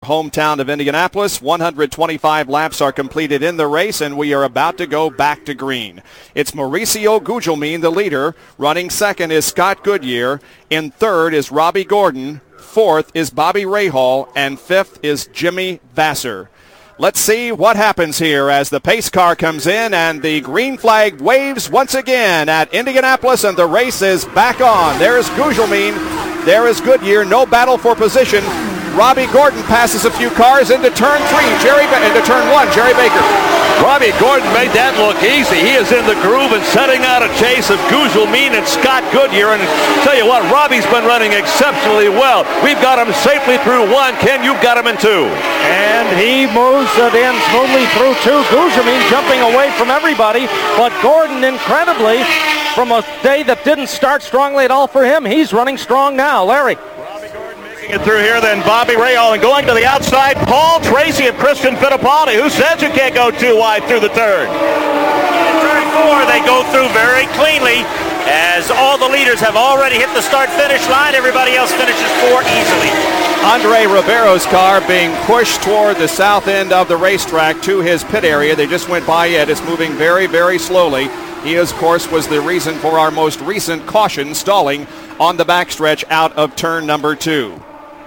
hometown of Indianapolis. 125 laps are completed in the race, and we are about to go back to green. It's Mauricio Gugelmin, the leader. Running second is Scott Goodyear. In third is Robbie Gordon. Fourth is Bobby Rahal, and fifth is Jimmy Vasser. Let's see what happens here as the pace car comes in and the green flag waves once again at Indianapolis, and the race is back on. There's Gugelmin. There is Goodyear. No battle for position. Robbie Gordon passes a few cars into turn 3. Into turn 1, Jerry Baker. Robbie Gordon made that look easy. He is in the groove and setting out a chase of Gugelmin and Scott Goodyear. And tell you what, Robbie's been running exceptionally well. We've got him safely through 1. Ken, you've got him in 2. And he moves it in smoothly through 2. Gugelmin jumping away from everybody. But Gordon, incredibly, from a day that didn't start strongly at all for him, he's running strong now. Larry. It through here, then Bobby Rahal, and going to the outside, Paul Tracy and Christian Fittipaldi. Who says you can't go too wide through the turn? In turn 4, they go through very cleanly, as all the leaders have already hit the start-finish line. Everybody else finishes 4 easily. Andre Ribeiro's car being pushed toward the south end of the racetrack to his pit area. They just went by it. It's moving very, very slowly. He, of course, was the reason for our most recent caution stalling on the backstretch out of turn number 2.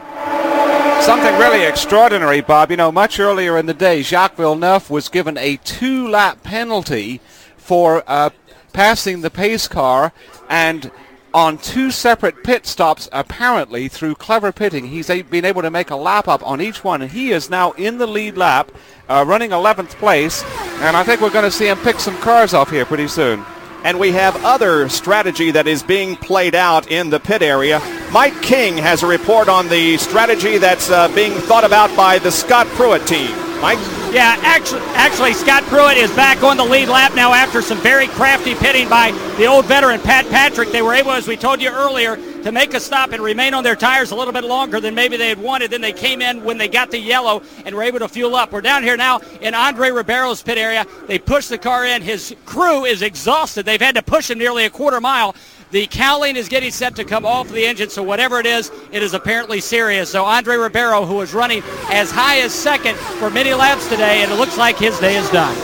Something really extraordinary, Bob. You know, much earlier in the day, Jacques Villeneuve was given a 2-lap penalty for passing the pace car, and on 2 separate pit stops, apparently, through clever pitting, he's been able to make a lap up on each one, and he is now in the lead lap, running 11th place, and I think we're going to see him pick some cars off here pretty soon. And we have other strategy that is being played out in the pit area. Mike King has a report on the strategy that's being thought about by the Scott Pruitt team. Mike? Yeah, actually, Scott Pruitt is back on the lead lap now after some very crafty pitting by the old veteran, Pat Patrick. They were able, as we told you earlier, to make a stop and remain on their tires a little bit longer than maybe they had wanted. Then they came in when they got the yellow and were able to fuel up. We're down here now in Andre Ribeiro's pit area. They pushed the car in. His crew is exhausted. They've had to push him nearly a quarter mile. The cowling is getting set to come off the engine, so whatever it is apparently serious. So Andre Ribeiro, who was running as high as second for many laps today, and it looks like his day is done.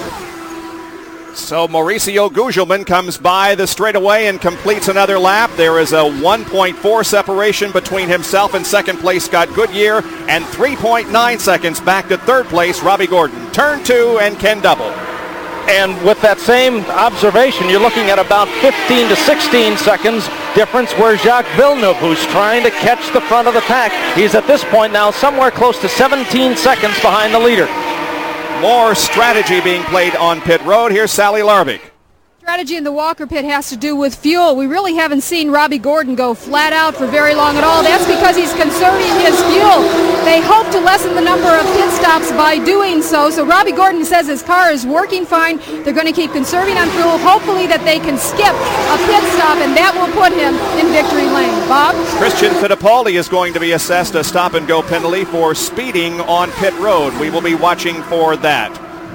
So Mauricio Gugelmin comes by the straightaway and completes another lap. There is a 1.4 separation between himself and second place Scott Goodyear, and 3.9 seconds back to third place Robbie Gordon. Turn 2 and Ken Double. And with that same observation, you're looking at about 15 to 16 seconds difference where Jacques Villeneuve, who's trying to catch the front of the pack, he's at this point now somewhere close to 17 seconds behind the leader. More strategy being played on pit road. Here's Sally Larvik. Strategy in the Walker pit has to do with fuel. We really haven't seen Robbie Gordon go flat out for very long at all. That's because he's conserving his fuel. They hope to lessen the number of pit stops by doing so. So Robbie Gordon says his car is working fine. They're going to keep conserving on fuel, hopefully that they can skip a pit stop, and that will put him in victory lane. Bob? Christian Fittipaldi is going to be assessed a stop-and-go penalty for speeding on pit road. We will be watching for that.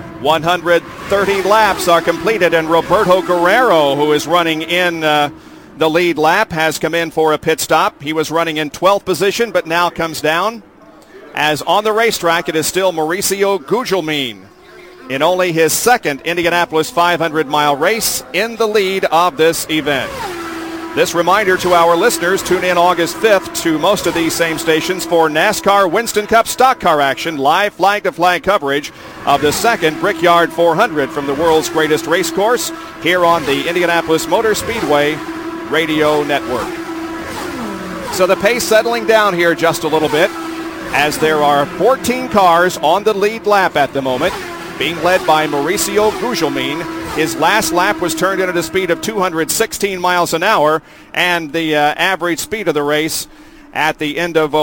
130 laps are completed, and Roberto Guerrero, who is running in the lead lap, has come in for a pit stop. He was running in 12th position, but now comes down. As on the racetrack, it is still Mauricio Gugelmin in only his second Indianapolis 500-mile race in the lead of this event. This reminder to our listeners, tune in August 5th to most of these same stations for NASCAR Winston Cup stock car action, live flag-to-flag coverage of the second Brickyard 400 from the world's greatest race course here on the Indianapolis Motor Speedway Radio Network. So the pace settling down here just a little bit as there are 14 cars on the lead lap at the moment, being led by Mauricio Gugelmin. His last lap was turned in at a speed of 216 miles an hour, and the average speed of the race at the end of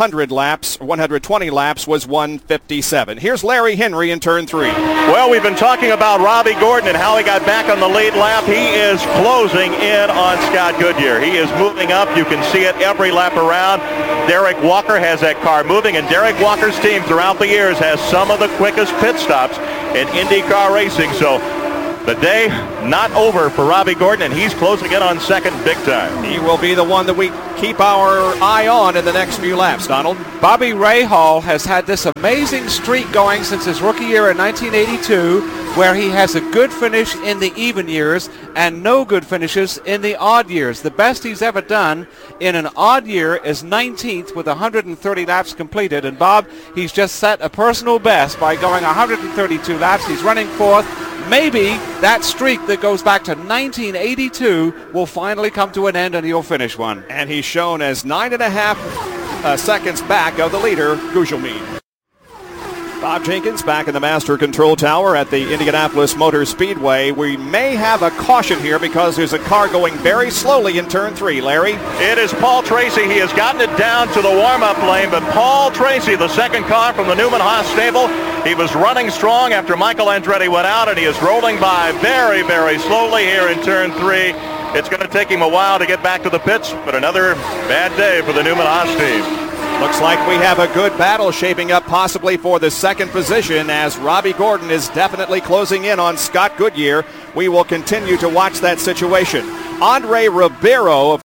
120 laps was 157. Here's Larry Henry in turn 3. Well, we've been talking about Robbie Gordon and how he got back on the lead lap. He is closing in on Scott Goodyear. He is moving up. You can see it every lap around. Derek Walker has that car moving, and Derek Walker's team throughout the years has some of the quickest pit stops in IndyCar racing. So The day not over for Robbie Gordon, and he's closing in on second big time. He will be the one that we keep our eye on in the next few laps, Donald. Bobby Rahal has had this amazing streak going since his rookie year in 1982, where he has a good finish in the even years and no good finishes in the odd years. The best he's ever done in an odd year is 19th with 130 laps completed. And Bob, he's just set a personal best by going 132 laps. He's running fourth. Maybe that streak that goes back to 1982 will finally come to an end and he'll finish one. And he's shown as 9.5 seconds back of the leader, Gugelmin. Bob Jenkins back in the master control tower at the Indianapolis Motor Speedway. We may have a caution here because there's a car going very slowly in turn 3, Larry. It is Paul Tracy. He has gotten it down to the warm-up lane, but Paul Tracy, the second car from the Newman Haas stable, he was running strong after Michael Andretti went out, and he is rolling by very, very slowly here in turn 3. It's going to take him a while to get back to the pits, but another bad day for the Newman Haas team. Looks like we have a good battle shaping up possibly for the second position as Robbie Gordon is definitely closing in on Scott Goodyear. We will continue to watch that situation. Andre Ribeiro, of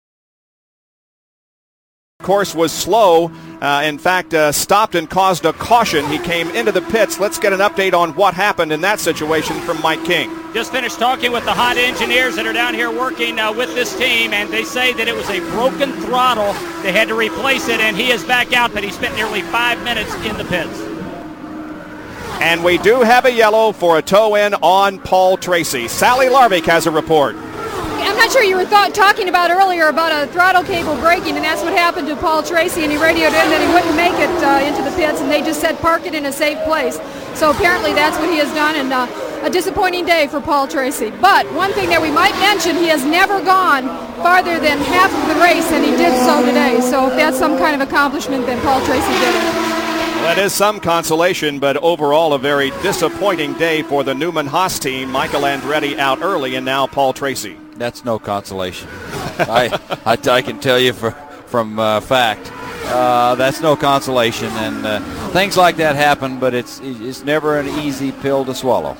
course, was slow. In fact, stopped and caused a caution. He came into the pits. Let's get an update on what happened in that situation from Mike King. Just finished talking with the hot engineers that are down here working with this team, and they say that it was a broken throttle. They had to replace it, and he is back out, but he spent nearly 5 minutes in the pits. And we do have a yellow for a toe-in on Paul Tracy. Sally Larvik has a report. I'm not sure you were talking about earlier about a throttle cable breaking, and that's what happened to Paul Tracy, and he radioed in that he wouldn't make it into the pits, and they just said park it in a safe place. So apparently that's what he has done, and a disappointing day for Paul Tracy. But one thing that we might mention, he has never gone farther than half of the race, and he did so today. So if that's some kind of accomplishment, then Paul Tracy did it. That is some consolation, but overall a very disappointing day for the Newman Haas team. Michael Andretti out early, and now Paul Tracy. That's no consolation. I can tell you from fact. That's no consolation, and things like that happen, but it's never an easy pill to swallow.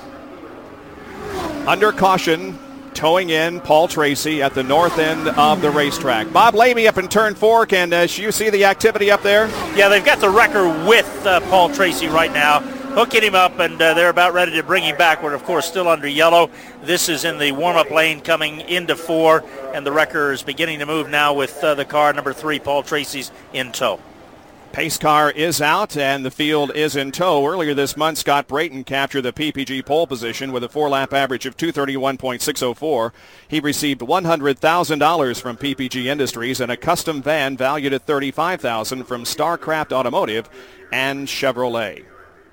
Under caution, towing in Paul Tracy at the north end of the racetrack. Bob Lamy up in turn 4. Can you see the activity up there? Yeah, they've got the wrecker with Paul Tracy right now, hooking him up, and they're about ready to bring him back. We're, of course, still under yellow. This is in the warm-up lane coming into 4, and the wrecker is beginning to move now with the car number 3, Paul Tracy's in tow. Pace car is out, and the field is in tow. Earlier this month, Scott Brayton captured the PPG pole position with a 4-lap average of 231.604. He received $100,000 from PPG Industries and a custom van valued at $35,000 from StarCraft Automotive and Chevrolet.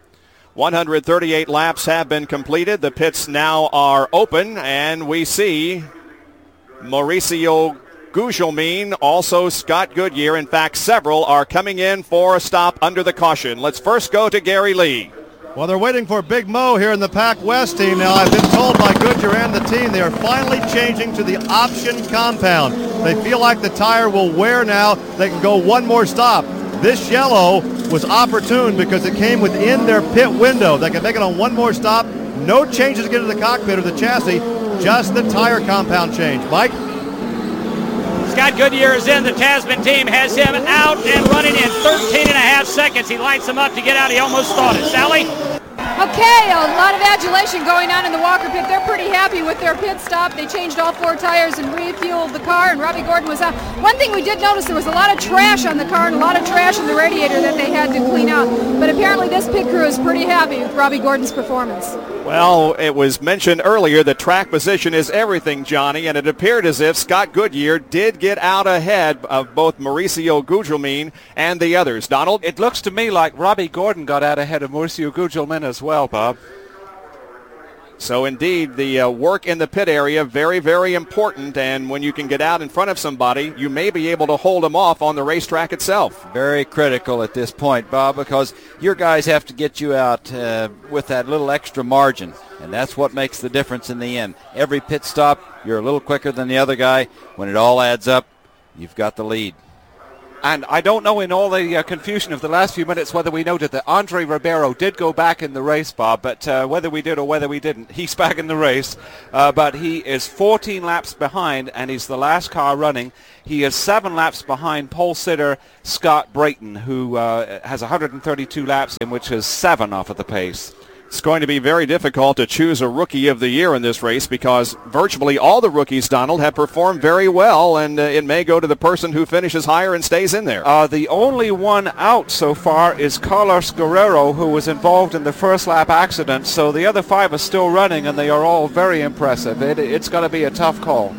138 laps have been completed. The pits now are open, and we see Mauricio Gugelmin, also Scott Goodyear. In fact, several are coming in for a stop under the caution. Let's first go to Gary Lee. Well, they're waiting for Big Mo here in the Pac West team. Now, I've been told by Goodyear and the team they are finally changing to the option compound. They feel like the tire will wear now. They can go one more stop. This yellow was opportune because it came within their pit window. They can make it on one more stop. No changes to get to the cockpit or the chassis, just the tire compound change. Mike? Scott Goodyear is in. The Tasman team has him out and running in 13.5 seconds. He lights him up to get out. He almost thought it. Sally? Okay, a lot of adulation going on in the Walker pit. They're pretty happy with their pit stop. They changed all 4 tires and refueled the car, and Robbie Gordon was out. One thing we did notice, there was a lot of trash on the car and a lot of trash in the radiator that they had to clean out. But apparently this pit crew is pretty happy with Robbie Gordon's performance. Well, it was mentioned earlier that track position is everything, Johnny, and it appeared as if Scott Goodyear did get out ahead of both Mauricio Gugelmin and the others. Donald? It looks to me like Robbie Gordon got out ahead of Mauricio Gugelmin as well, Bob. So indeed, the work in the pit area, very, very important, and when you can get out in front of somebody, you may be able to hold them off on the racetrack itself. Very critical at this point, Bob, because your guys have to get you out with that little extra margin, and that's what makes the difference in the end. Every pit stop, you're a little quicker than the other guy. When it all adds up, you've got the lead. And I don't know in all the confusion of the last few minutes whether we noted that Andre Ribeiro did go back in the race, Bob, but whether we did or whether we didn't, he's back in the race. But he is 14 laps behind, and he's the last car running. He is 7 laps behind pole sitter Scott Brayton, who has 132 laps, in which is 7 off at the pace. It's going to be very difficult to choose a Rookie of the Year in this race because virtually all the rookies, Donald, have performed very well, and it may go to the person who finishes higher and stays in there. The only one out so far is Carlos Guerrero, who was involved in the first lap accident, so the other 5 are still running, and they are all very impressive. It's going to be a tough call.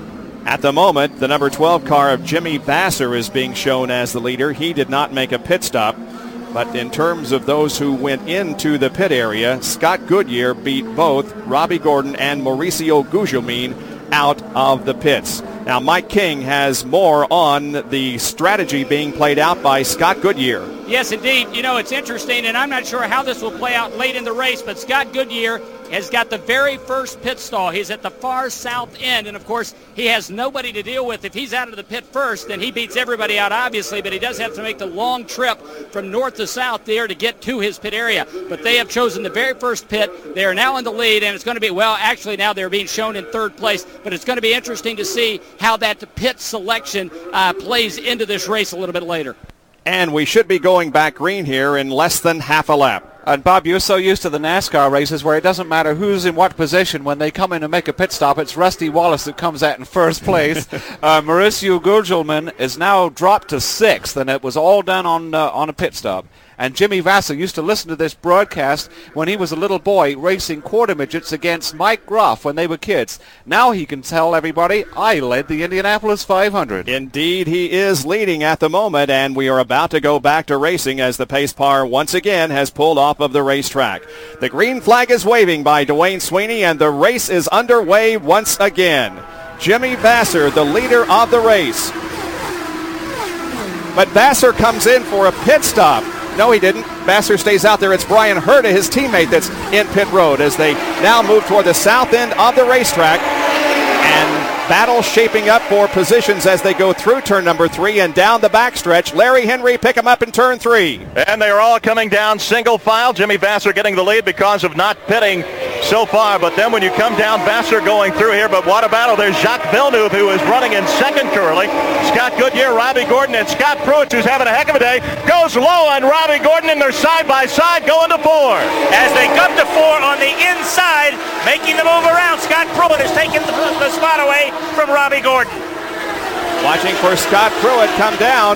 At the moment, the number 12 car of Jimmy Vasser is being shown as the leader. He did not make a pit stop. But in terms of those who went into the pit area, Scott Goodyear beat both Robbie Gordon and Mauricio Gugelmin out of the pits. Now, Mike King has more on the strategy being played out by Scott Goodyear. Yes, indeed. You know, it's interesting, and I'm not sure how this will play out late in the race, but Scott Goodyear has got the very first pit stall. He's at the far south end, and of course, he has nobody to deal with. If he's out of the pit first, then he beats everybody out, obviously, but he does have to make the long trip from north to south there to get to his pit area. But they have chosen the very first pit. They are now in the lead, and it's going to be, well, actually now they're being shown in third place, but it's going to be interesting to see how that pit selection plays into this race a little bit later. And we should be going back green here in less than half a lap. And Bob, you're so used to the NASCAR races where it doesn't matter who's in what position. When they come in and make a pit stop, it's Rusty Wallace that comes out in first place. Mauricio Gugelmin is now dropped to 6th, and it was all done on a pit stop. And Jimmy Vasser used to listen to this broadcast when he was a little boy racing quarter midgets against Mike Groff when they were kids. Now he can tell everybody, I led the Indianapolis 500. Indeed, he is leading at the moment, and we are about to go back to racing as the pace car once again has pulled off of the racetrack. The green flag is waving by Dwayne Sweeney, and the race is underway once again. Jimmy Vasser, the leader of the race. But Vasser comes in for a pit stop. No, he didn't. Vasser stays out there. It's Brian Herta, his teammate, that's in pit road as they now move toward the south end of the racetrack. And battle shaping up for positions as they go through turn number 3 and down the backstretch. Larry Henry pick him up in turn 3. And they are all coming down single file. Jimmy Vasser getting the lead because of not pitting so far. But then when you come down, Vasser going through here. But what a battle. There's Jacques Villeneuve, who is running in second currently. Scott Goodyear, Robbie Gordon, and Scott Pruitt, who's having a heck of a day, goes low on Robbie Gordon, and they're side by side going to 4. As they come to 4 on the inside, making the move around, Scott Pruitt has taken the spot away from Robbie Gordon. Watching for Scott Pruitt come down.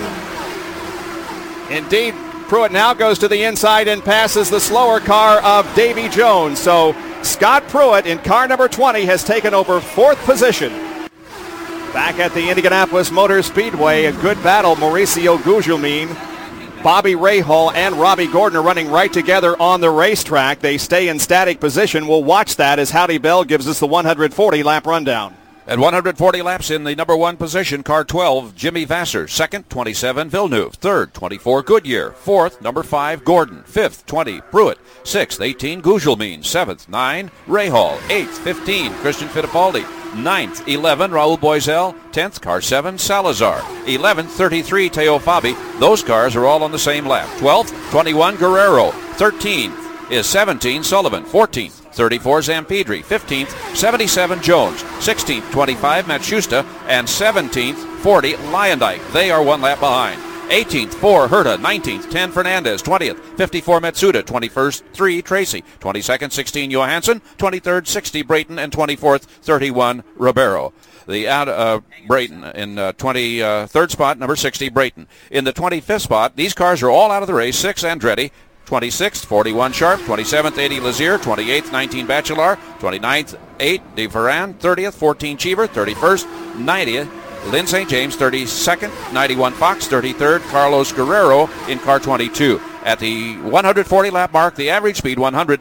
Indeed, Pruitt now goes to the inside and passes the slower car of Davy Jones. So Scott Pruitt in car number 20 has taken over 4th position. Back at the Indianapolis Motor Speedway, a good battle. Mauricio Gugelmin, Bobby Rahal, and Robbie Gordon are running right together on the racetrack. They stay in static position. We'll watch that as Howdy Bell gives us the 140-lap rundown. At 140 laps in the number 1 position, car 12, Jimmy Vasser. Second, 27, Villeneuve. Third, 24, Goodyear. Fourth, number 5, Gordon. Fifth, 20, Pruitt. Sixth, 18, Gugelmin. Seventh, 9, Rahal. Eighth, 15, Christian Fittipaldi. 9th, 11, Raul Boisel. 10th, car 7, Salazar. 11th, 33, Teo Fabi. Those cars are all on the same lap. 12th, 21, Guerrero. 13th is 17, Sullivan. 14th, 34, Zampedri. 15th, 77, Jones. 16th, 25, Matsushita. And 17th, 40, Lyondike. They are 1 lap behind. 18th, 4, Herta. 19th, 10, Fernandez. 20th, 54, Matsuda. 21st, 3, Tracy. 22nd, 16, Johansson. 23rd, 60, Brayton. And 24th, 31, Ribeiro. The Brayton in 23rd spot, number 60, Brayton. In the 25th spot, these cars are all out of the race. 6, Andretti. 26th, 41 Sharp. 27th, 80 Lazier. 28th, 19 Bachelor. 29th, 8 De Ferran. 30th, 14 Cheever. 31st, 90th, Lynn St. James. 32nd, 91 Fox. 33rd, Carlos Guerrero in car 22. At the 140 lap mark, the average speed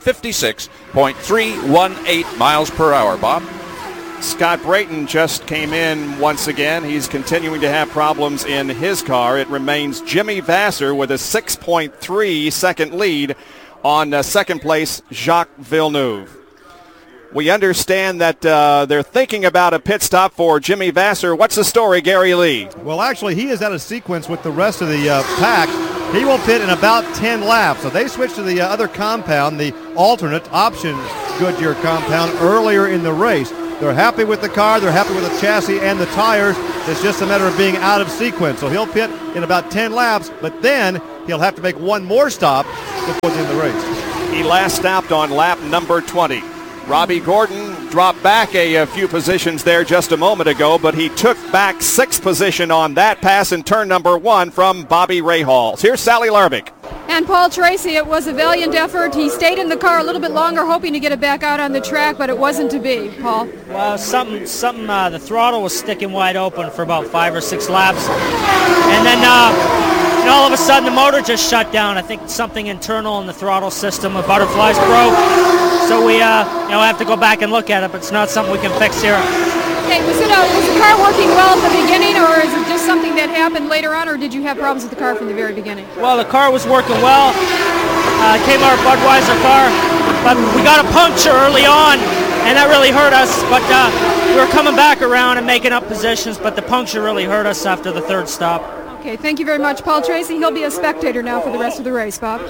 156.318 miles per hour. Bob? Scott Brayton just came in once again. He's continuing to have problems in his car. It remains Jimmy Vasser with a 6.3 second lead on second place, Jacques Villeneuve. We understand that they're thinking about a pit stop for Jimmy Vasser. What's the story, Gary Lee? Well, actually, he is out of sequence with the rest of the pack. He will pit in about 10 laps. So they switched to the other compound, the alternate option Goodyear compound, earlier in the race. They're happy with the car. They're happy with the chassis and the tires. It's just a matter of being out of sequence. So he'll pit in about 10 laps, but then he'll have to make one more stop before the end of the race. He last stopped on lap number 20. Robbie Gordon dropped back a few positions there just a moment ago, but he took back 6th position on that pass in turn number 1 from Bobby Rahal. Here's Sally Larbick. And Paul Tracy, it was a valiant effort. He stayed in the car a little bit longer, hoping to get it back out on the track, but it wasn't to be, Paul. Well, the throttle was sticking wide open for about 5 or 6 laps. And then all of a sudden the motor just shut down. I think something internal in the throttle system of Butterflies broke. So we have to go back and look at it, but it's not something we can fix here. Hey, was the car working well at the beginning, or is it just something that happened later on, or did you have problems with the car from the very beginning? Well, the car was working well. Came our Budweiser car, but we got a puncture early on, and that really hurt us. But we were coming back around and making up positions, but the puncture really hurt us after the 3rd stop. Okay, thank you very much, Paul Tracy. He'll be a spectator now for the rest of the race, Bob.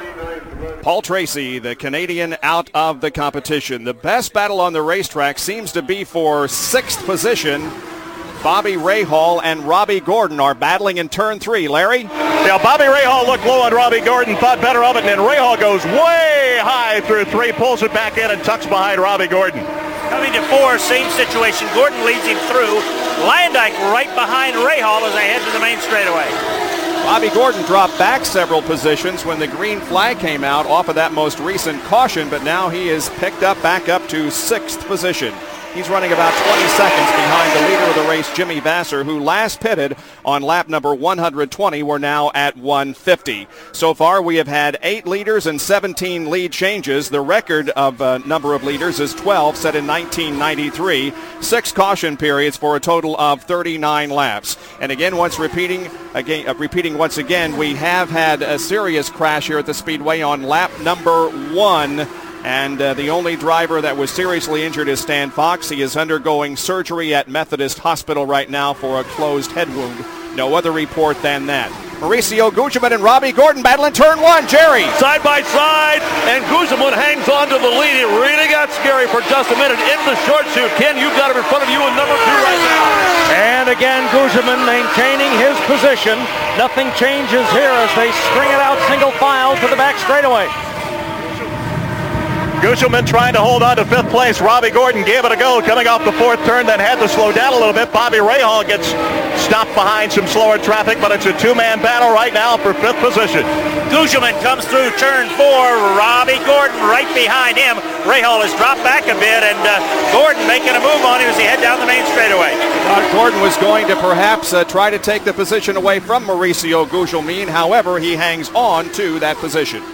Paul Tracy, the Canadian, out of the competition. The best battle on the racetrack seems to be for 6th position. Bobby Rahal and Robbie Gordon are battling in turn 3. Larry? Yeah, Bobby Rahal looked low on Robbie Gordon, thought better of it, and then Rahal goes way high through 3, pulls it back in, and tucks behind Robbie Gordon. Coming to 4, same situation. Gordon leads him through. Landike right behind Rahal as they head to the main straightaway. Bobby Gordon dropped back several positions when the green flag came out off of that most recent caution, but now he is picked up back up to 6th position. He's running about 20 seconds behind the leader of the race, Jimmy Vasser, who last pitted on lap number 120. We're now at 150. So far, we have had 8 leaders and 17 lead changes. The record of number of leaders is 12, set in 1993. 6 caution periods for a total of 39 laps. And again, repeating once again, we have had a serious crash here at the Speedway on lap number 1. And the only driver that was seriously injured is Stan Fox. He is undergoing surgery at Methodist Hospital right now for a closed head wound. No other report than that. Mauricio Gugelmin and Robbie Gordon battle in turn 1. Jerry. Side by side, and Gugelmin hangs on to the lead. It really got scary for just a minute in the short shoot. Ken, you've got him in front of you in number 2 right now. And again, Gugelmin maintaining his position. Nothing changes here as they string it out single file to the back straightaway. Gugelmin trying to hold on to 5th place. Robbie Gordon gave it a go coming off the 4th turn, then had to slow down a little bit. Bobby Rahal gets stopped behind some slower traffic, but it's a 2-man battle right now for 5th position. Gugelmin comes through turn 4. Robbie Gordon right behind him. Rahal has dropped back a bit, and Gordon making a move on him as he head down the main straightaway. Gordon was going to perhaps try to take the position away from Mauricio Gugelmin. However, he hangs on to that position.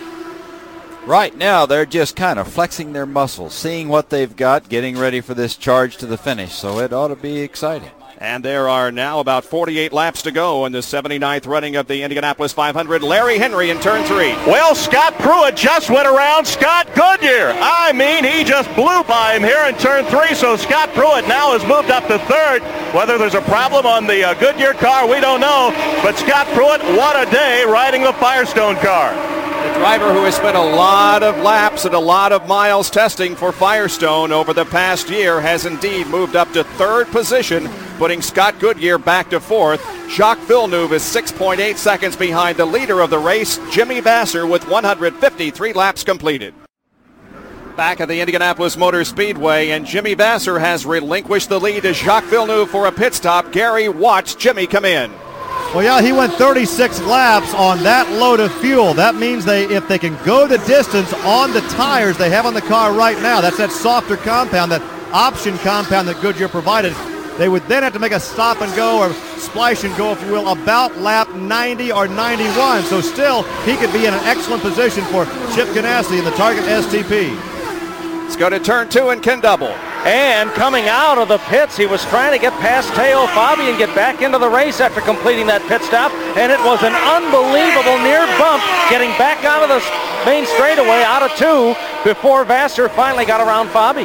Right now, they're just kind of flexing their muscles, seeing what they've got, getting ready for this charge to the finish. So it ought to be exciting. And there are now about 48 laps to go in the 79th running of the Indianapolis 500. Larry Henry in turn 3. Well, Scott Pruitt just went around Scott Goodyear. I mean, he just blew by him here in turn 3. So Scott Pruitt now has moved up to 3rd. Whether there's a problem on the Goodyear car, we don't know. But Scott Pruitt, what a day riding the Firestone car. The driver who has spent a lot of laps and a lot of miles testing for Firestone over the past year has indeed moved up to 3rd position, putting Scott Goodyear back to 4th. Jacques Villeneuve is 6.8 seconds behind the leader of the race, Jimmy Vasser, with 153 laps completed. Back at the Indianapolis Motor Speedway, and Jimmy Vasser has relinquished the lead to Jacques Villeneuve for a pit stop. Gary watched Jimmy come in. Well, yeah, he went 36 laps on that load of fuel. That means if they can go the distance on the tires they have on the car right now, that's that softer compound, that option compound that Goodyear provided, they would then have to make a stop and go, or splash and go, if you will, about lap 90 or 91. So still, he could be in an excellent position for Chip Ganassi in the Target STP. Let's go to turn 2 and Ken Double. And coming out of the pits, he was trying to get past Teo Fabi and get back into the race after completing that pit stop. And it was an unbelievable near bump getting back out of the main straightaway out of 2 before Vasser finally got around Fabi.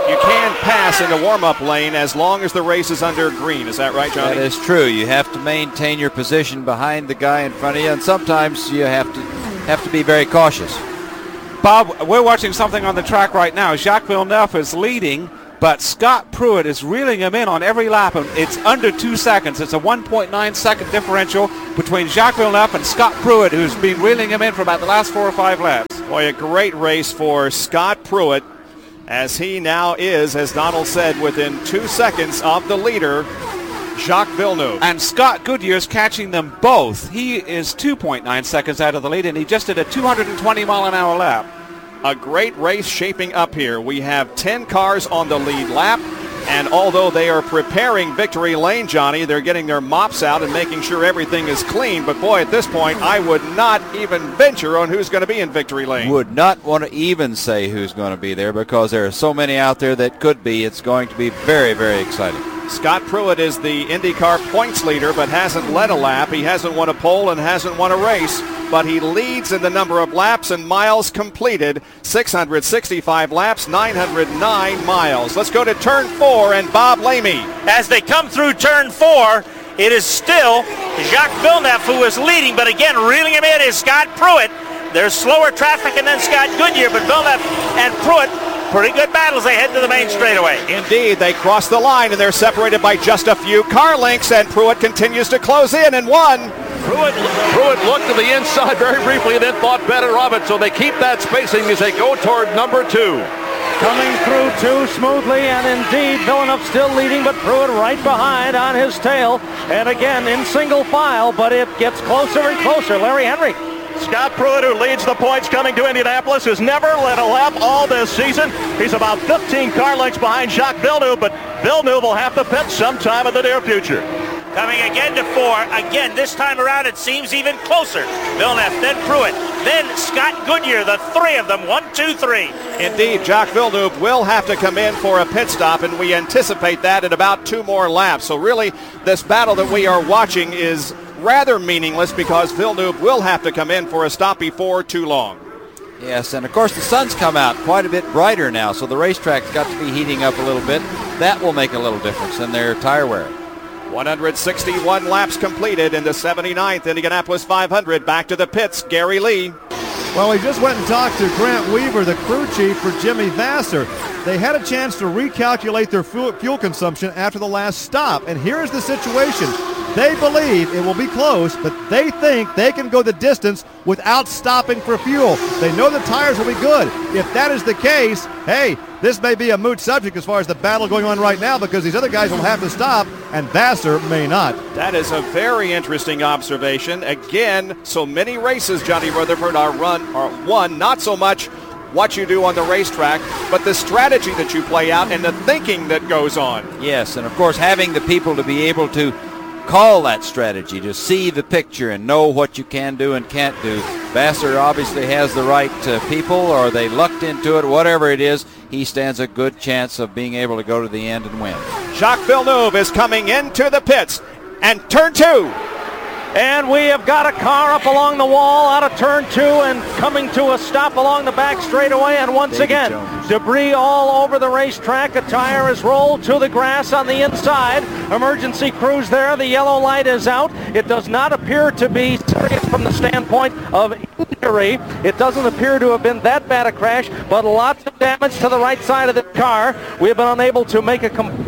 You can pass in the warm-up lane as long as the race is under green. Is that right, Johnny? That is true. You have to maintain your position behind the guy in front of you, and sometimes you have to be very cautious. Bob, we're watching something on the track right now. Jacques Villeneuve is leading, but Scott Pruitt is reeling him in on every lap, and it's under 2 seconds. It's a 1.9 second differential between Jacques Villeneuve and Scott Pruitt, who's been reeling him in for about the last 4 or 5 laps. Boy, a great race for Scott Pruitt, as he now is, as Donald said, within 2 seconds of the leader, Jacques Villeneuve. And Scott Goodyear's catching them both. He is 2.9 seconds out of the lead, and he just did a 220-mile-an-hour lap. A great race shaping up here. We have 10 cars on the lead lap, and although they are preparing victory lane, Johnny, they're getting their mops out and making sure everything is clean. But boy, at this point, I would not even venture on who's going to be in victory lane. Would not want to even say who's going to be there, because there are so many out there that could be. It's going to be very, very exciting. Scott Pruitt is the IndyCar points leader, but hasn't led a lap. He hasn't won a pole and hasn't won a race, but he leads in the number of laps and miles completed. 665 laps, 909 miles. Let's go to turn 4 and Bob Lamey. As they come through turn 4, it is still Jacques Villeneuve who is leading, but again, reeling him in is Scott Pruitt. There's slower traffic and then Scott Goodyear, but Villeneuve and Pruitt, pretty good battles. They head to the main straightaway. Indeed, they cross the line, and they're separated by just a few car lengths, and Pruitt continues to close in and won. Pruitt looked to the inside very briefly and then thought better of it, so they keep that spacing as they go toward number 2. Coming through 2 smoothly, and indeed Villeneuve still leading, but Pruitt right behind on his tail. And again in single file, but it gets closer and closer. Larry Henry. Scott Pruitt, who leads the points coming to Indianapolis, has never led a lap all this season. He's about 15 car lengths behind Jacques Villeneuve, but Villeneuve will have to pit sometime in the near future. Coming again to 4. Again, this time around it seems even closer. Villeneuve, then Pruitt, then Scott Goodyear, the 3 of them. 1, 2, 3. Indeed, Jacques Villeneuve will have to come in for a pit stop, and we anticipate that in about 2 more laps. So really, this battle that we are watching is rather meaningless because Villeneuve will have to come in for a stop before too long. Yes, and of course the sun's come out quite a bit brighter now, so the racetrack's got to be heating up a little bit. That will make a little difference in their tire wear. 161 laps completed in the 79th Indianapolis 500. Back to the pits, Gary Lee. Well, we just went and talked to Grant Weaver, the crew chief for Jimmy Vasser. They had a chance to recalculate their fuel consumption after the last stop, and here's the situation. They believe it will be close, but they think they can go the distance without stopping for fuel. They know the tires will be good. If that is the case, hey, this may be a moot subject as far as the battle going on right now because these other guys will have to stop, and Vasser may not. That is a very interesting observation. Again, so many races, Johnny Rutherford, are won, not so much what you do on the racetrack, but the strategy that you play out and the thinking that goes on. Yes, and of course having the people to be able to call that strategy, to see the picture and know what you can do and can't do. Vasser obviously has the right people, or they lucked into it, whatever it is. He stands a good chance of being able to go to the end and win. Jacques Villeneuve is coming into the pits, and turn 2. And we have got a car up along the wall out of turn 2 and coming to a stop along the back straightaway. And once again, debris all over the racetrack. A tire is rolled to the grass on the inside. Emergency crews there. The yellow light is out. It does not appear to be serious from the standpoint of injury. It doesn't appear to have been that bad a crash, but lots of damage to the right side of the car. We have been unable to make a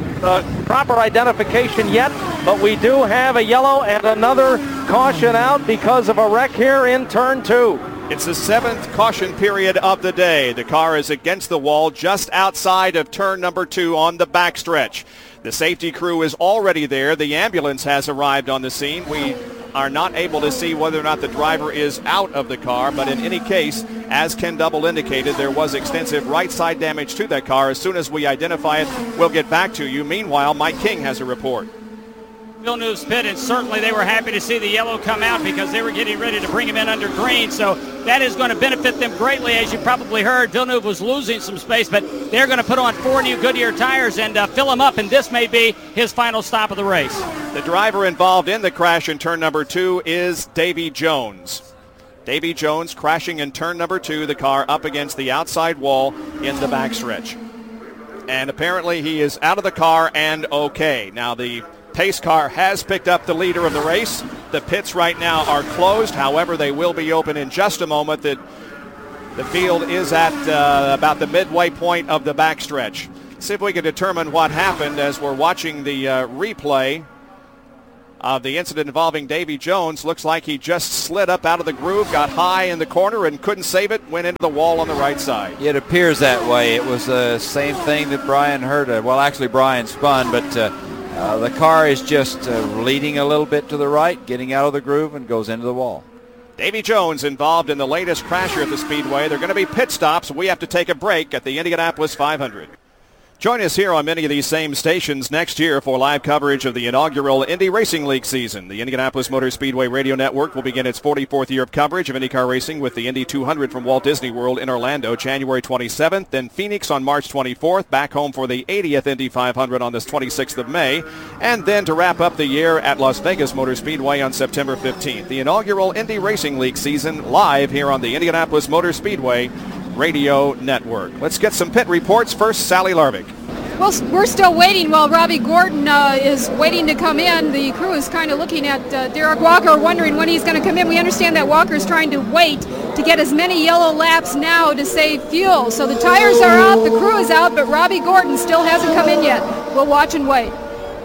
proper identification yet, but we do have a yellow and another caution out because of a wreck here in turn 2. It's the 7th caution period of the day. The car is against the wall just outside of turn number 2 on the backstretch. The safety crew is already there. The ambulance has arrived on the scene. We are not able to see whether or not the driver is out of the car, but in any case, as Ken Double indicated, there was extensive right side damage to that car. As soon as we identify it, we'll get back to you. Meanwhile, Mike King has a report. Villeneuve's pit, and certainly they were happy to see the yellow come out because they were getting ready to bring him in under green, so that is going to benefit them greatly. As you probably heard, Villeneuve was losing some space, but they're going to put on 4 new Goodyear tires and fill him up, and this may be his final stop of the race. The driver involved in the crash in turn number 2 is Davy Jones. Davy Jones crashing in turn number 2, the car up against the outside wall in the backstretch. And apparently he is out of the car and okay. Now the pace car has picked up the leader of the race. The pits right now are closed. However, they will be open in just a moment. The field is at about the midway point of the backstretch. See if we can determine what happened as we're watching the replay of the incident involving Davy Jones. Looks like he just slid up out of the groove, got high in the corner and couldn't save it, went into the wall on the right side. It appears that way. It was the same thing that Brian heard. Well, actually Brian spun, but the car is just leading a little bit to the right, getting out of the groove, and goes into the wall. Davy Jones involved in the latest crash here at the Speedway. They're going to be pit stops. We have to take a break at the Indianapolis 500. Join us here on many of these same stations next year for live coverage of the inaugural Indy Racing League season. The Indianapolis Motor Speedway Radio Network will begin its 44th year of coverage of IndyCar racing with the Indy 200 from Walt Disney World in Orlando, January 27th, then Phoenix on March 24th, back home for the 80th Indy 500 on the 26th of May, and then to wrap up the year at Las Vegas Motor Speedway on September 15th. The inaugural Indy Racing League season live here on the Indianapolis Motor Speedway Radio Network. Let's get some pit reports. First, Sally Larvik. Well, we're still waiting while Robbie Gordon is waiting to come in. The crew is kind of looking at Derek Walker, wondering when he's going to come in. We understand that Walker is trying to wait to get as many yellow laps now to save fuel. So the tires are out, the crew is out, but Robbie Gordon still hasn't come in yet. We'll watch and wait.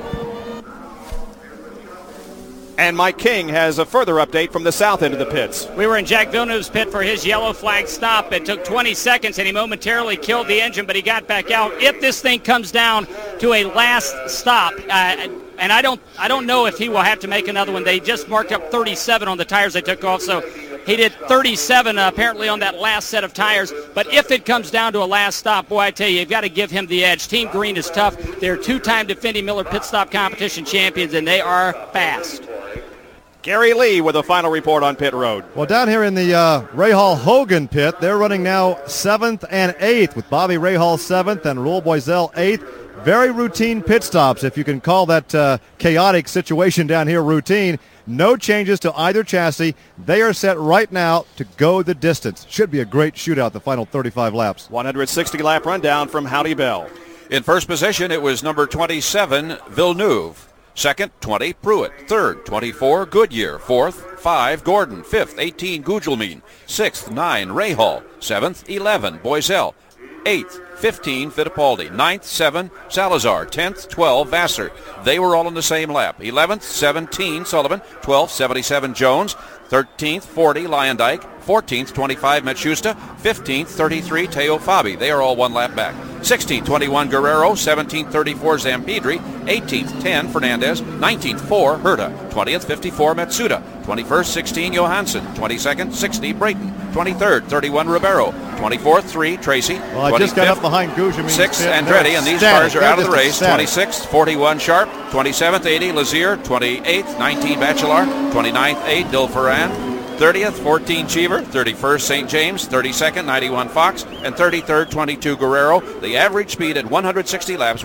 And Mike King has a further update from the south end of the pits. We were in Jack Villeneuve's pit for his yellow flag stop. It took 20 seconds, and he momentarily killed the engine, but he got back out. If this thing comes down to a last stop, and I don't know if he will have to make another one. They just marked up 37 on the tires they took off, so he did 37 apparently on that last set of tires. But if it comes down to a last stop, boy, I tell you, you've got to give him the edge. Team Green is tough. They're two-time defending Miller Pit Stop Competition champions, and they are fast. Gary Lee with a final report on pit road. Well, down here in the Rahal Hogan pit, they're running now 7th and 8th with Bobby Rahal 7th and Raul Boiselle 8th. Very routine pit stops, if you can call that chaotic situation down here routine. No changes to either chassis. They are set right now to go the distance. Should be a great shootout, the final 35 laps. 160-lap rundown from Howdy Bell. In first position, it was number 27, Villeneuve. Second, 20, Pruitt. Third, 24, Goodyear. Fourth, 5, Gordon. Fifth, 18, Gugelmin. Sixth, 9, Rahal. Seventh, 11, Boiselle. Eighth, 15, Fittipaldi. Ninth, 7, Salazar. 10th, 12, Vassar. They were all in the same lap. 11th, 17, Sullivan. 12th, 77, Jones. 13th, 40, Lyondike. 14th, 25, Matsushita. 15th, 33, Teo Fabi. They are all one lap back. 16th, 21, Guerrero. 17th, 34, Zampidri. 18th, 10, Fernandez. 19th, 4, Herta. 20th, 54, Matsuda. 21st, 16, Johansson. 22nd, 60, Brayton. 23rd, 31, Ribeiro. 24th, 3, Tracy. Well, I just got up behind Gugelmin. 6th, Andretti, and these cars are out of the race. 26th, 41, Sharp. 27th, 80, Lazier. 28th, 19, Bachelard. 29th, 8, Dilferan. 30th, 14, Cheever. 31st, St. James. 32nd, 91, Fox. And 33rd, 22, Guerrero. The average speed at 160 laps,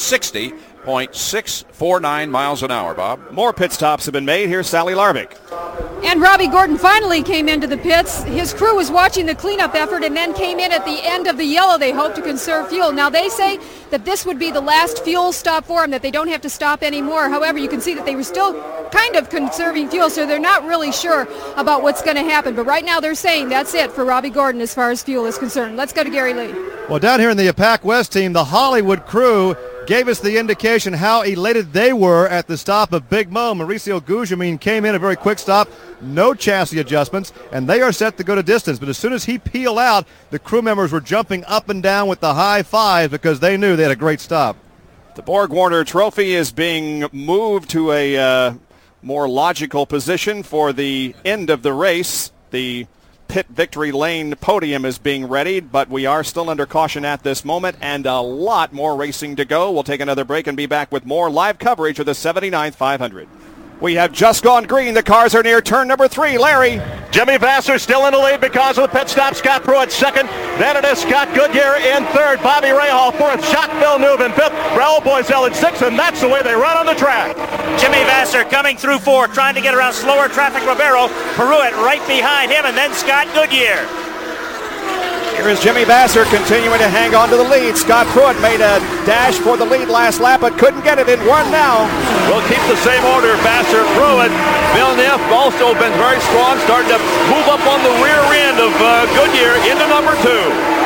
160.649 miles an hour, Bob. More pit stops have been made. Here's Sally Larvik. And Robbie Gordon finally came into the pits. His crew was watching the cleanup effort and then came in at the end of the yellow. They hope to conserve fuel. Now, they say that this would be the last fuel stop for them, that they don't have to stop anymore. However, you can see that they were still kind of conserving fuel, so they're not really sure about what's going to happen. But right now they're saying that's it for Robbie Gordon as far as fuel is concerned. Let's go to Gary Lee. Well, down here in the Pac West team, the Hollywood crew gave us the indication how elated they were at the stop of Big Mo. Mauricio Gugelmin came in a very quick stop, no chassis adjustments, and they are set to go to distance. But as soon as he peeled out, the crew members were jumping up and down with the high fives because they knew they had a great stop. The Borg Warner Trophy is being moved to a more logical position for the end of the race. The pit victory lane podium is being readied, but we are still under caution at this moment and a lot more racing to go. We'll take another break and be back with more live coverage of the 79th 500. We have just gone green. The cars are near turn number 3. Larry. Jimmy Vassar still in the lead because of the pit stop. Scott Pruitt second. Then it is Scott Goodyear in third. Bobby Rahal fourth. Jacques Villeneuve in fifth. Raul Boiselle in sixth, and that's the way they run on the track. Jimmy Vassar coming through fourth, trying to get around slower traffic Ribeiro. Pruitt right behind him, and then Scott Goodyear. Here is Jimmy Vasser continuing to hang on to the lead. Scott Pruitt made a dash for the lead last lap, but couldn't get it in one now. We'll keep the same order. Vasser, Pruitt. Villeneuve also been very strong, starting to move up on the rear end of Goodyear into number 2.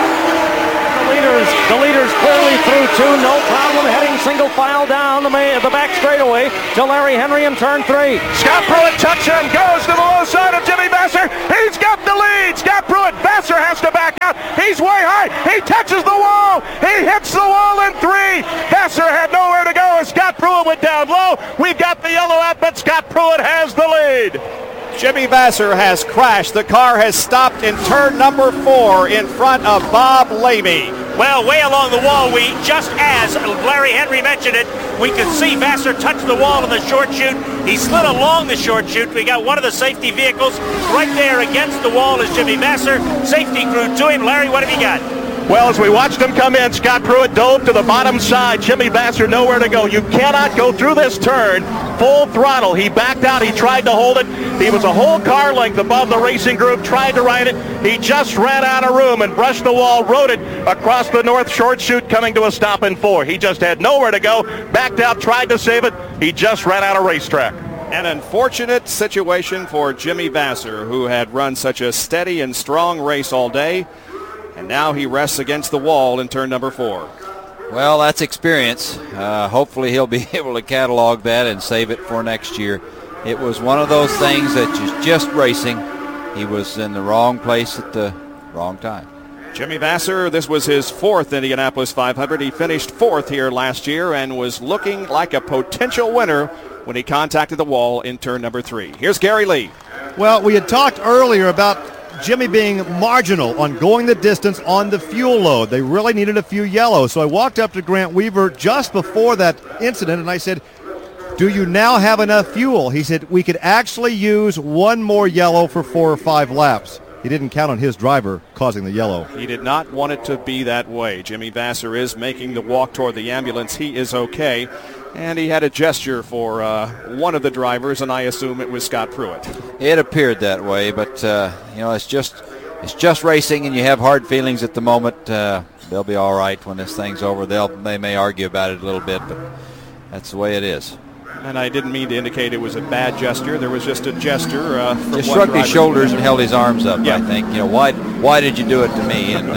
The leaders clearly through 2, no problem, heading single file down the back straightaway to Larry Henry in turn 3. Scott Pruitt touches and goes to the low side of Jimmy Vasser. He's got the lead. Scott Pruitt. Vasser has to back out. He's way high. He touches the wall. He hits the wall in 3. Vasser had nowhere to go as Scott Pruitt went down low. We've got the yellow out, but Scott Pruitt has the lead. Jimmy Vasser has crashed. The car has stopped in turn number 4 in front of Bob Lamy. Well, way along the wall, just as Larry Henry mentioned it, we could see Vasser touch the wall in the short chute. He slid along the short chute. We got one of the safety vehicles right there against the wall is Jimmy Vasser. Safety crew to him. Larry, what have you got? Well, as we watched him come in, Scott Pruitt dove to the bottom side. Jimmy Vasser nowhere to go. You cannot go through this turn full throttle. He backed out. He tried to hold it. He was a whole car length above the racing group, tried to ride it. He just ran out of room and brushed the wall, rode it across the north short chute, coming to a stop in 4. He just had nowhere to go, backed out, tried to save it. He just ran out of racetrack. An unfortunate situation for Jimmy Vasser, who had run such a steady and strong race all day. And now he rests against the wall in turn number 4. Well, that's experience. Hopefully he'll be able to catalog that and save it for next year. It was one of those things that just racing. He was in the wrong place at the wrong time. Jimmy Vasser, this was his 4th Indianapolis 500. He finished 4th here last year and was looking like a potential winner when he contacted the wall in turn number 3. Here's Gary Lee. Well, we had talked earlier about Jimmy being marginal on going the distance on the fuel load. They really needed a few yellows. So I walked up to Grant Weaver just before that incident and I said, do you now have enough fuel? He said, we could actually use one more yellow for 4 or 5 laps. He didn't count on his driver causing the yellow. He did not want it to be that way. Jimmy Vasser is making the walk toward the ambulance. He is okay. And he had a gesture for one of the drivers, and I assume it was Scott Pruitt. It appeared that way, but it's just racing, and you have hard feelings at the moment. They'll be all right when this thing's over. They may argue about it a little bit, but that's the way it is. And I didn't mean to indicate it was a bad gesture. There was just a gesture. Just shrugged his shoulders and held his arms up. Yeah. I think. Why did you do it to me? And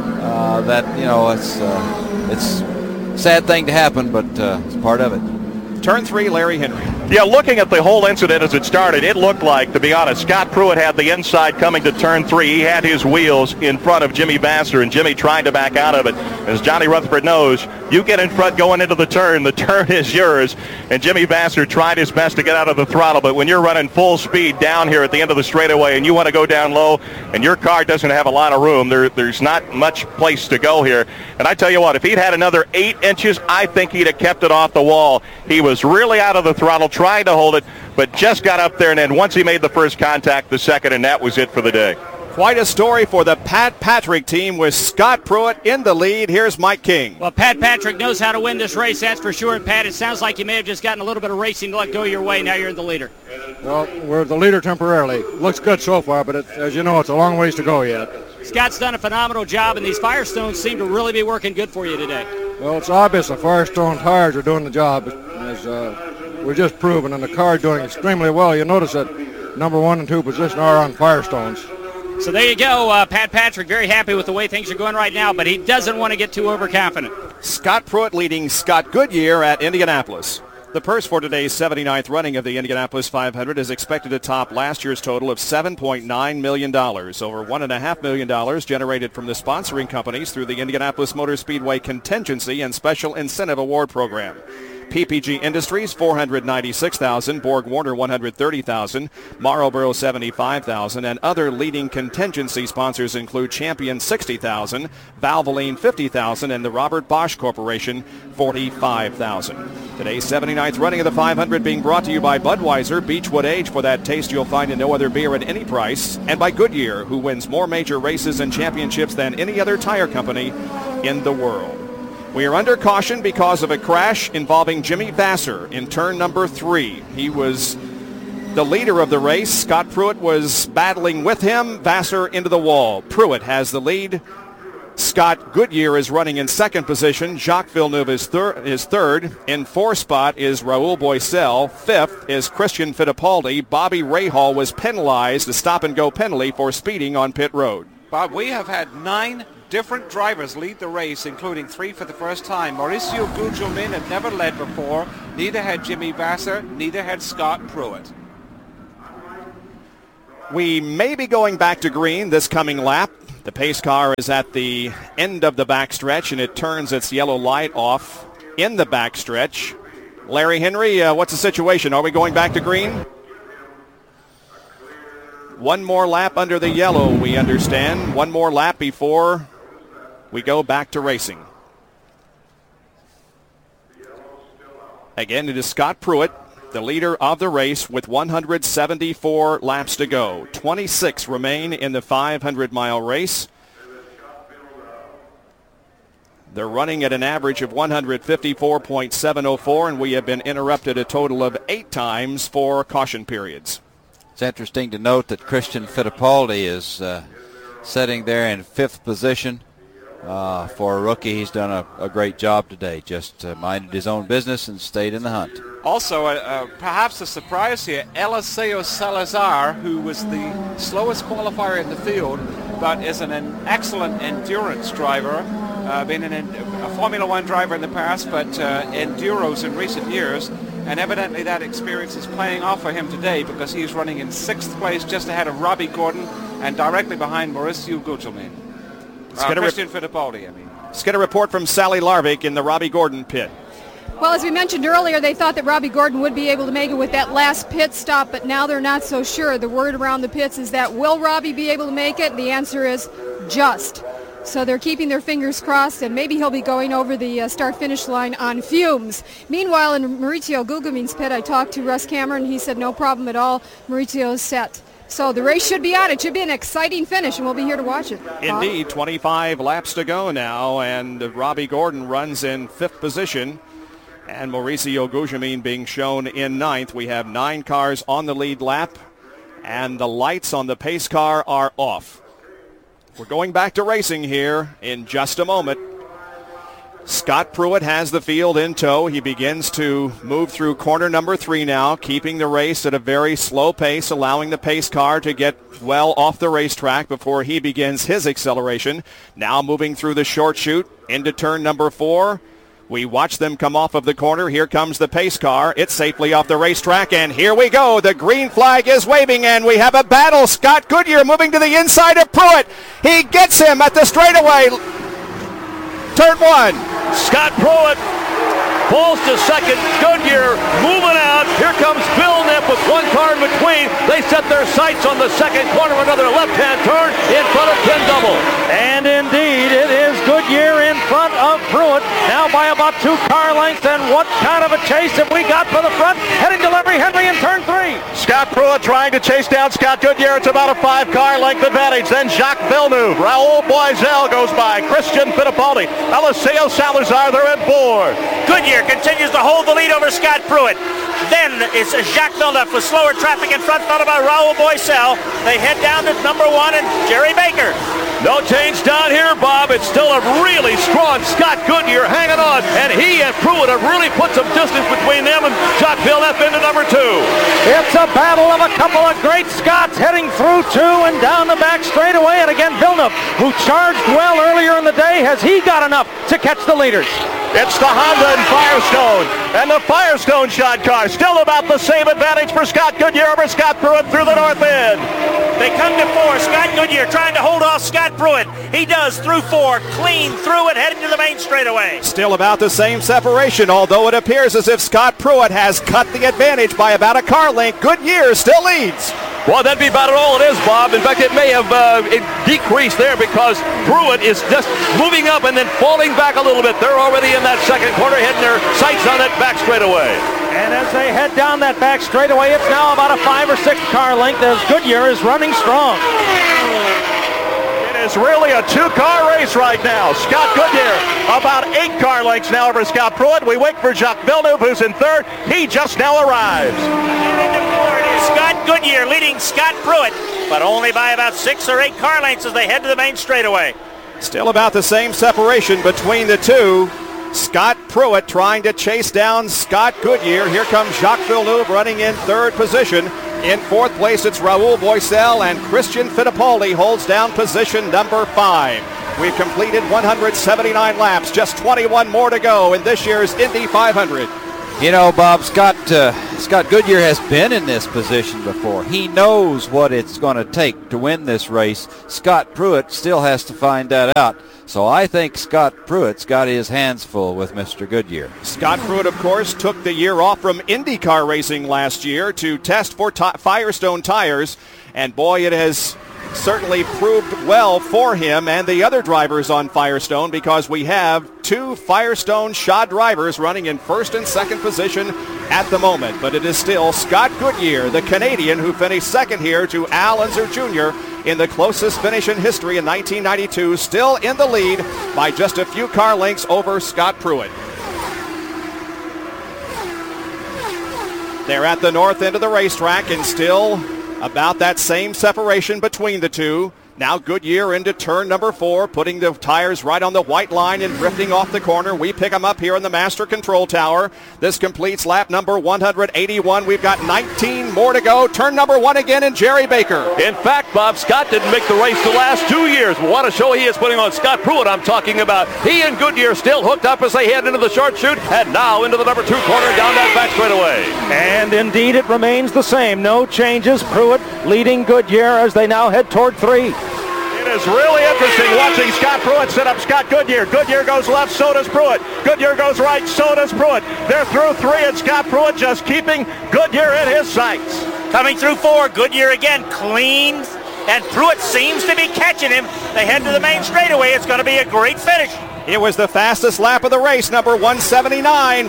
it's a sad thing to happen, but it's part of it. Turn 3, Larry Henry. Yeah, looking at the whole incident as it started, it looked like, to be honest, Scott Pruitt had the inside coming to turn 3. He had his wheels in front of Jimmy Vasser, and Jimmy tried to back out of it. As Johnny Rutherford knows, you get in front going into the turn is yours. And Jimmy Vasser tried his best to get out of the throttle, but when you're running full speed down here at the end of the straightaway and you want to go down low and your car doesn't have a lot of room, there's not much place to go here. And I tell you what, if he'd had another 8 inches, I think he'd have kept it off the wall. He was really out of the throttle, tried to hold it, but just got up there, and then once he made the first contact, the second, and that was it for the day. Quite a story for the Pat Patrick team with Scott Pruitt in the lead. Here's Mike King. Well, Pat Patrick knows how to win this race, that's for sure. And Pat, it sounds like you may have just gotten a little bit of racing luck go your way. Now you're in the leader. Well, we're the leader temporarily. Looks good so far, but as you know, it's a long ways to go yet. Scott's done a phenomenal job, and these Firestones seem to really be working good for you today. Well, it's obvious the Firestone tires are doing the job, as we're just proving, and the car doing extremely well. You notice that number 1 and 2 position are on Firestones. So there you go. Pat Patrick very happy with the way things are going right now, but he doesn't want to get too overconfident. Scott Pruitt leading Scott Goodyear at Indianapolis. The purse for today's 79th running of the Indianapolis 500 is expected to top last year's total of $7.9 million. Over $1.5 million generated from the sponsoring companies through the Indianapolis Motor Speedway Contingency and Special Incentive Award Program. PPG Industries, $496,000, Borg Warner, $130,000, Marlboro, $75,000, and other leading contingency sponsors include Champion, $60,000, Valvoline, $50,000, and the Robert Bosch Corporation, $45,000. Today's 79th running of the 500 being brought to you by Budweiser, Beechwood Age, for that taste you'll find in no other beer at any price, and by Goodyear, who wins more major races and championships than any other tire company in the world. We are under caution because of a crash involving Jimmy Vasser in turn number 3. He was the leader of the race. Scott Pruitt was battling with him. Vasser into the wall. Pruitt has the lead. Scott Goodyear is running in second position. Jacques Villeneuve is third. In fourth spot is Raul Boesel. Fifth is Christian Fittipaldi. Bobby Rahal was penalized, a stop-and-go penalty for speeding on pit road. Bob, we have had 9 different drivers lead the race, including 3 for the first time. Mauricio Gugelmin had never led before. Neither had Jimmy Vasser. Neither had Scott Pruitt. We may be going back to green this coming lap. The pace car is at the end of the backstretch, and it turns its yellow light off in the backstretch. Larry Henry, what's the situation? Are we going back to green? One more lap under the yellow, we understand. One more lap before we go back to racing. Again, it is Scott Pruitt, the leader of the race, with 174 laps to go. 26 remain in the 500-mile race. They're running at an average of 154.704, and we have been interrupted a total of 8 times for caution periods. It's interesting to note that Christian Fittipaldi is sitting there in 5th position. For a rookie, he's done a great job today. Just minded his own business and stayed in the hunt. Also, perhaps a surprise here, Eliseo Salazar, who was the slowest qualifier in the field, but is an excellent endurance driver. Been a Formula One driver in the past, but enduros in recent years. And evidently that experience is paying off for him today, because he's running in 6th place, just ahead of Robbie Gordon and directly behind Mauricio Gugelmin. Christian Fittipaldi, I mean. Let's get a report from Sally Larvik in the Robbie Gordon pit. Well, as we mentioned earlier, they thought that Robbie Gordon would be able to make it with that last pit stop, but now they're not so sure. The word around the pits is that will Robbie be able to make it? The answer is just. So they're keeping their fingers crossed, and maybe he'll be going over the start-finish line on fumes. Meanwhile, in Mauricio Gugelmin's pit, I talked to Russ Cameron. He said no problem at all. Mauricio's set. So the race should be on. It should be an exciting finish, and we'll be here to watch it. Indeed, 25 laps to go now, and Robbie Gordon runs in 5th position, and Mauricio Gugelmin being shown in 9th. We have 9 cars on the lead lap, and the lights on the pace car are off. We're going back to racing here in just a moment. Scott Pruitt has the field in tow. He begins to move through corner number 3 now, keeping the race at a very slow pace, allowing the pace car to get well off the racetrack before he begins his acceleration. Now moving through the short chute into turn number 4. We watch them come off of the corner. Here comes the pace car. It's safely off the racetrack, and here we go. The green flag is waving, and we have a battle. Scott Goodyear moving to the inside of Pruitt. He gets him at the straightaway. Turn 1. Scott Pruitt falls to second. Goodyear moving out. Here comes Villeneuve with 1 car in between. They set their sights on the second corner. Another left-hand turn in front of Ken Double. And indeed, it is Goodyear in front of Pruitt, now by about 2 car lengths. And what kind of a chase have we got for the front? Heading to Larry Henry in turn 3. Scott Pruitt trying to chase down Scott Goodyear. It's about a 5 car length advantage. Then Jacques Villeneuve. Raul Boesel goes by. Christian Fittipaldi. Eliseo Salazar, they're at 4. Goodyear continues to hold the lead over Scott Pruitt. Then it's Jacques Villeneuve with slower traffic in front, followed by Raul Boesel. They head down to number 1 and Jerry Baker. No change down here, Bob. It's still a really strong Scott Goodyear hanging on, and he and Pruitt have really put some distance between them and Jacques Villeneuve into number 2. It's a battle of a couple of great Scots heading through 2 and down the back straightaway. And again, Villeneuve, who charged well earlier in the day, has he got enough to catch the leaders? It's the Honda and Firestone, and the Firestone shot car still about the same advantage for Scott Goodyear over Scott Pruitt through the north end. They come to 4. Scott Goodyear trying to hold off Scott Pruitt. He does through 4, clean through it, heading to the main straightaway. Still about the same separation, although it appears as if Scott Pruitt has cut the advantage by about a car length. Goodyear still leads. Well, that'd be about all it is, Bob. In fact, it may have decreased there because Pruitt is just moving up and then falling back a little bit. They're already in that second corner, hitting their sights on that back straightaway. And as they head down that back straightaway, it's now about a 5 or 6 car length as Goodyear is running strong. It is really a 2-car race right now. Scott Goodyear about 8 car lengths now over Scott Pruitt. We wait for Jacques Villeneuve, who's in 3rd. He just now arrives. Scott Goodyear leading Scott Pruitt, but only by about 6 or 8 car lengths as they head to the main straightaway. Still about the same separation between the two. Scott Pruitt trying to chase down Scott Goodyear. Here comes Jacques Villeneuve running in third position. In fourth place, it's Raul Boesel, and Christian Fittipaldi holds down position number 5. We've completed 179 laps, just 21 more to go in this year's Indy 500. You know, Bob, Scott Goodyear has been in this position before. He knows what it's going to take to win this race. Scott Pruitt still has to find that out. So I think Scott Pruitt's got his hands full with Mr. Goodyear. Scott Pruitt, of course, took the year off from IndyCar racing last year to test for Firestone tires. And boy, it has certainly proved well for him and the other drivers on Firestone, because we have 2 Firestone shod drivers running in first and second position at the moment. But it is still Scott Goodyear, the Canadian, who finished second here to Al Unser Jr. in the closest finish in history in 1992, still in the lead by just a few car lengths over Scott Pruitt. They're at the north end of the racetrack and still about that same separation between the two. Now Goodyear into turn number 4, putting the tires right on the white line and drifting off the corner. We pick them up here in the master control tower. This completes lap number 181. We've got 19 more to go. Turn number 1 again, and Jerry Baker. In fact, Bob, Scott didn't make the race the last 2 years. But what a show he is putting on Scott Pruitt, I'm talking about. He and Goodyear still hooked up as they head into the short chute, and now into the number 2 corner down that back straightaway. And indeed, it remains the same. No changes. Pruitt leading Goodyear as they now head toward 3. It is really interesting watching Scott Pruitt set up Scott Goodyear. Goodyear goes left, so does Pruitt. Goodyear goes right, so does Pruitt. They're through 3, and Scott Pruitt just keeping Goodyear in his sights. Coming through 4, Goodyear again clean, and Pruitt seems to be catching him. They head to the main straightaway. It's going to be a great finish. It was the fastest lap of the race, number 179,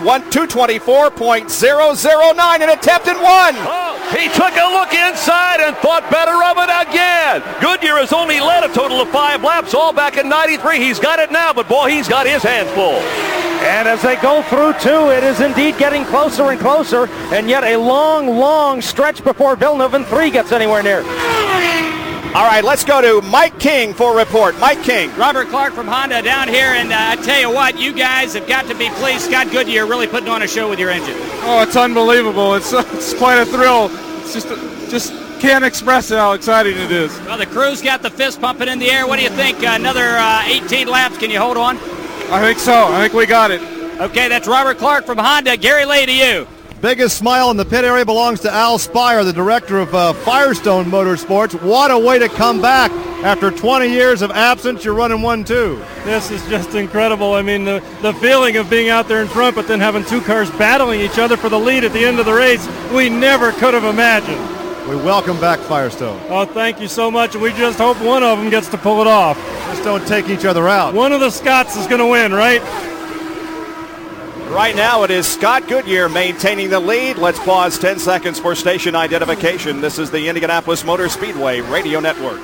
224.009, and attempted 1. Oh, he took a look inside and thought better of it again. Goodyear has only led a total of 5 laps, all back in 93. He's got it now, but boy, he's got his hands full. And as they go through 2, it is indeed getting closer and closer, and yet a long, long stretch before Villeneuve in 3 gets anywhere near. All right, let's go to Mike King for a report. Mike King. Robert Clark from Honda down here, and I tell you what, you guys have got to be pleased. Scott Goodyear really putting on a show with your engine. Oh, it's unbelievable. It's quite a thrill. It's just can't express how exciting it is. Well, the crew's got the fist pumping in the air. What do you think? Another 18 laps. Can you hold on? I think so. I think we got it. Okay, that's Robert Clark from Honda. Gary Lay to you. Biggest smile in the pit area belongs to Al Spire, the director of Firestone Motorsports. What a way to come back. After 20 years of absence, you're running 1-2. This is just incredible. I mean, the feeling of being out there in front, but then having 2 cars battling each other for the lead at the end of the race, we never could have imagined. We welcome back Firestone. Oh, thank you so much. And we just hope one of them gets to pull it off. Just don't take each other out. One of the Scotts is going to win, right? Right now it is Scott Goodyear maintaining the lead. Let's pause 10 seconds for station identification. This is the Indianapolis Motor Speedway Radio Network.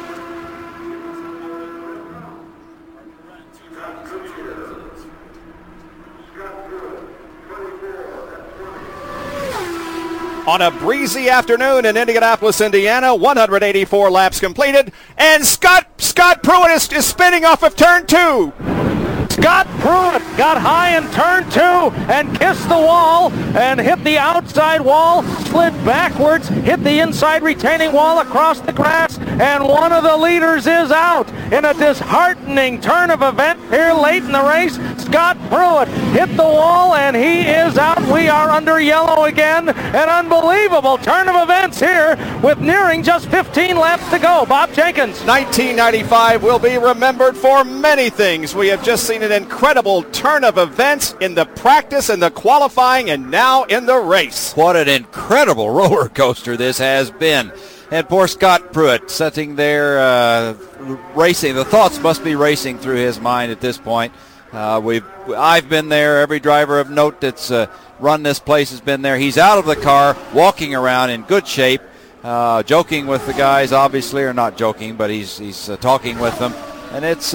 On a breezy afternoon in Indianapolis, Indiana, 184 laps completed, and Scott Pruitt is spinning off of turn 2. Scott Pruitt got high in turn 2 and kissed the wall and hit the outside wall, slid backwards, hit the inside retaining wall across the grass, and one of the leaders is out. In a disheartening turn of events here late in the race, Scott Pruitt hit the wall and he is out. We are under yellow again. An unbelievable turn of events here with nearing just 15 laps to go. Bob Jenkins. 1995 will be remembered for many things. We have just seen an incredible turn of events in the practice and the qualifying and now in the race. What an incredible roller coaster this has been. And poor Scott Pruitt sitting there racing. The thoughts must be racing through his mind at this point. I've been there. Every driver of note that's run this place has been there. He's out of the car, walking around in good shape, joking with the guys, obviously, or not joking, but he's talking with them. And it's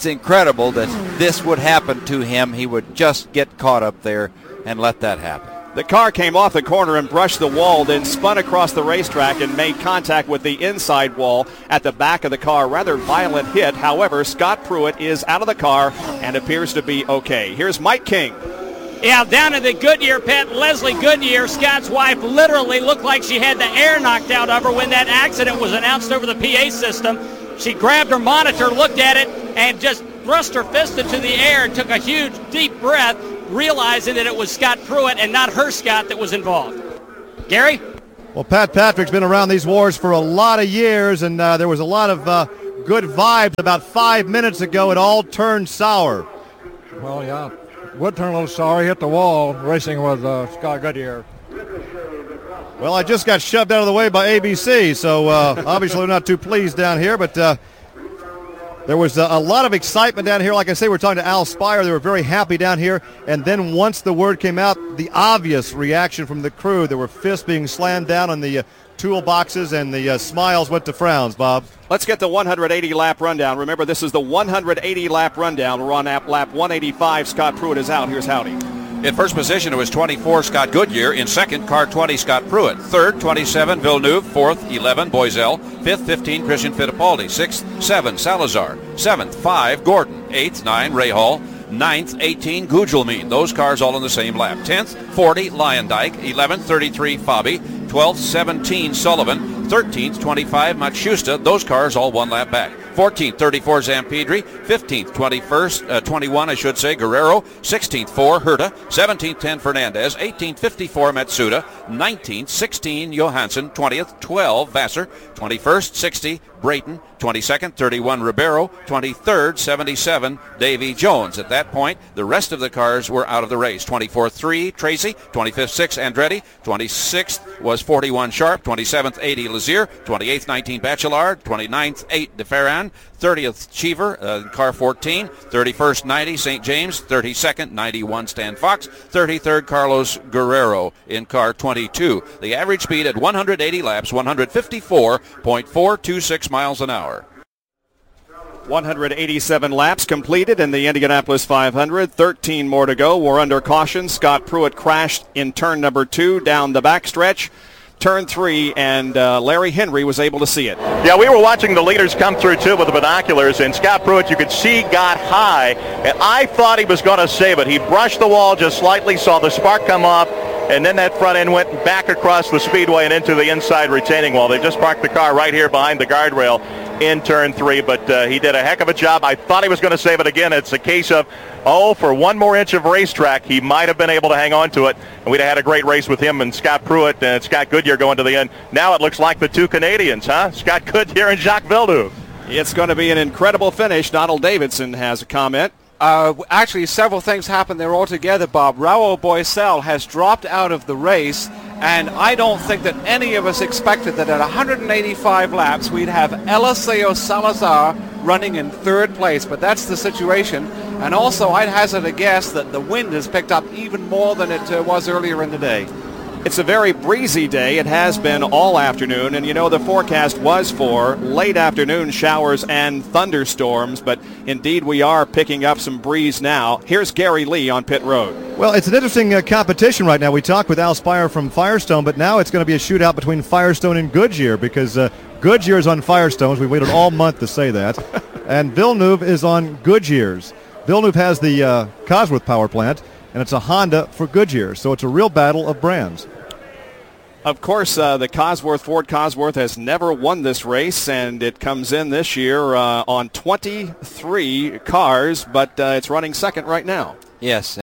incredible that this would happen to him. He would just get caught up there and let that happen. The car came off the corner and brushed the wall, then spun across the racetrack and made contact with the inside wall at the back of the car. Rather violent hit. However, Scott Pruitt is out of the car and appears to be okay. Here's Mike King. Yeah, down in the Goodyear pit, Leslie Goodyear, Scott's wife, literally looked like she had the air knocked out of her when that accident was announced over the PA system. She grabbed her monitor, looked at it, and just thrust her fist into the air and took a huge, deep breath, realizing that it was Scott Pruitt and not her Scott that was involved. Gary? Well, Pat Patrick's been around these wars for a lot of years, and there was a lot of good vibes. About 5 minutes ago, it all turned sour. Well, yeah, would turn a little sour. He hit the wall racing with Scott Goodyear. Well, I just got shoved out of the way by ABC, so obviously we're not too pleased down here, but there was a lot of excitement down here. Like I say, we're talking to Al Spire. They were very happy down here. And then once the word came out, the obvious reaction from the crew, there were fists being slammed down on the toolboxes, and the smiles went to frowns, Bob. Let's get the 180-lap rundown. Remember, this is the 180-lap rundown. We're on lap 185. Scott Pruitt is out. Here's Howdy. In first position, it was 24, Scott Goodyear. In second, car 20, Scott Pruitt. Third, 27, Villeneuve. Fourth, 11, Boiselle. Fifth, 15, Christian Fittipaldi. Sixth, 7, Salazar. Seventh, 5, Gordon. Eighth, 9, Rahal. Ninth, 18, Gugelmin. Those cars all in the same lap. 10th, 40, Lyondike. 11th, 33, Fabi. 12th, 17, Sullivan. 13th, 25, Matsushita. Those cars all one lap back. 14th, 34, Zampedri. 15th, 21, Guerrero. 16th, 4, Herta. 17th, 10, Fernandez. 18th, 54, Matsuda. 19th, 16, Johansson. 20th, 12, Vassar. 21st, 60, Brayton. 22nd, 31, Ribeiro. 23rd, 77, Davy Jones. At that point, the rest of the cars were out of the race. 24th, 3, Tracy. 25th, 6, Andretti. 26th was 41, Sharp. 27th, 80, Lazier. 28th, 19, Bachelard. 29th, 8, DeFerran. 30th, Cheever, car 14. 31st, 90, St. James. 32nd, 91, Stan Fox. 33rd, Carlos Guerrero in car 22. The average speed at 180 laps, 154.426 miles an hour. 187 laps completed in the Indianapolis 500. 13 more to go. We're under caution. Scott Pruitt crashed in turn number 2 down the backstretch. Turn 3, and Larry Henry was able to see it. Yeah, we were watching the leaders come through, too, with the binoculars, and Scott Pruitt, you could see, got high, and I thought he was going to save it. He brushed the wall just slightly, saw the spark come off, and then that front end went back across the speedway and into the inside retaining wall. They just parked the car right here behind the guardrail in turn 3, but he did a heck of a job. I thought he was going to save it again. It's a case of, for 1 more inch of racetrack, he might have been able to hang on to it, and we'd have had a great race with him and Scott Pruitt and Scott Goodyear going to the end. Now it looks like the 2 Canadians, Scott Goodyear and Jacques Villeneuve. It's going to be an incredible finish. Donald Davidson has a comment. Actually, several things happened there altogether, Bob. Raul Boiselle has dropped out of the race, and I don't think that any of us expected that at 185 laps we'd have Eliseo Salazar running in 3rd place, but that's the situation. And also, I'd hazard a guess that the wind has picked up even more than it was earlier in the day. It's a very breezy day. It has been all afternoon, and the forecast was for late afternoon showers and thunderstorms, but indeed we are picking up some breeze now. Here's Gary Lee on pit road. Well, it's an interesting competition right now. We talked with Al Spire from Firestone, but now it's going to be a shootout between Firestone and Goodyear because Goodyear's on Firestone's. We waited all month to say that. And Villeneuve is on Goodyear's. Villeneuve has the Cosworth power plant, and it's a Honda for Goodyear, so it's a real battle of brands. Of course, the Ford Cosworth has never won this race, and it comes in this year on 23 cars, but it's running second right now. Yes.